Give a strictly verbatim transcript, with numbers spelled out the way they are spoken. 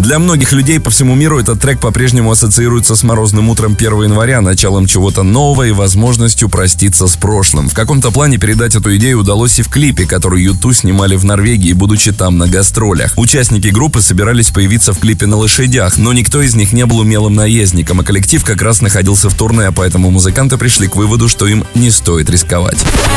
Для многих людей по всему миру этот трек по-прежнему ассоциируется с морозным утром первого января, началом чего-то нового и возможностью проститься с прошлым. В каком-то плане передать эту идею удалось и в клипе, который ю ту снимали в Норвегии, будучи там на гастролях. Участники группы собирались появиться в клипе на лошадях, но никто из них не был умелым наездником, а коллектив как раз находился в турне, поэтому музыканты пришли к выводу, что им не стоит рисковать.